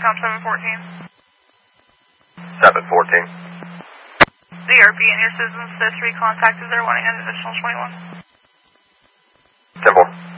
Tom 714. 714. The ERP and your citizens says 3 contacted. They're wanting an additional 21. 10-4.